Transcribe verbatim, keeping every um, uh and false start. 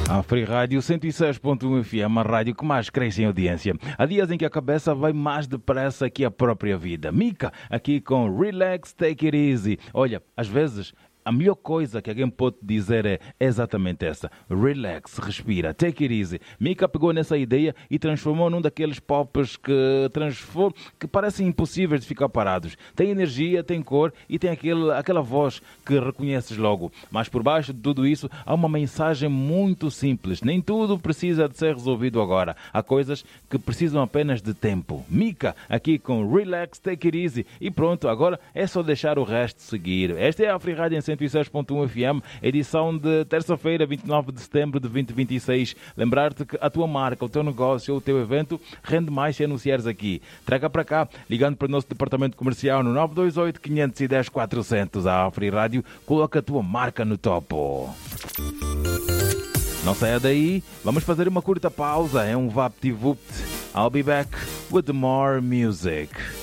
A Free Rádio cento e seis ponto um F M, a rádio que mais cresce em audiência. Há dias em que a cabeça vai mais depressa que a própria vida. Mika, aqui com Relax, Take It Easy. Olha, às vezes a melhor coisa que alguém pode dizer é exatamente essa. Relax, respira, take it easy. Mika pegou nessa ideia e transformou num daqueles pops que, transform... que parecem impossíveis de ficar parados. Tem energia, tem cor e tem aquele, aquela voz que reconheces logo. Mas por baixo de tudo isso há uma mensagem muito simples. Nem tudo precisa de ser resolvido agora. Há coisas que precisam apenas de tempo. Mika, aqui com Relax, Take It Easy. E pronto, agora é só deixar o resto seguir. Esta é a Free Rádio em cento e seis ponto um F M, edição de terça-feira, vinte e nove de setembro de dois mil e vinte e seis. Lembrar-te que a tua marca, o teu negócio ou o teu evento rende mais se anunciares aqui. Traga para cá, ligando para o nosso departamento comercial no nove dois oito, cinco um zero, quatro zero zero. A Free Rádio coloca a tua marca no topo. Não saia daí, vamos fazer uma curta pausa. É um VaptVupt. I'll be back with more music.